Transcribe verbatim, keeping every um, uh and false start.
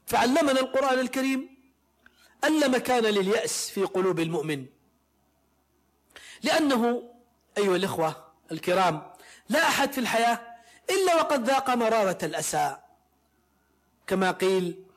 فعلمنا القرآن الكريم ألا مكان لليأس في قلوب المؤمن، لأنه أيها الإخوة الكرام لا أحد في الحياة إلا وقد ذاق مرارة الأسى، كما قيل